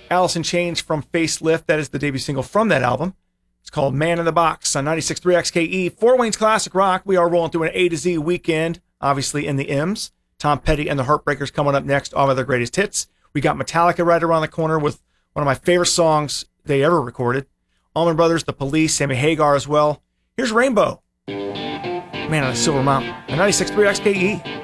Alice in Chains from Facelift. That is the debut single from that album. It's called Man in the Box on 96.3 XKE. Fort Wayne's Classic Rock. We are rolling through an A to Z weekend, obviously in the M's. Tom Petty and the Heartbreakers coming up next, all of their greatest hits. We got Metallica right around the corner with one of my favorite songs they ever recorded. Allman Brothers, The Police, Sammy Hagar as well. Here's Rainbow. Man on a Silver Mountain on 96.3 XKE.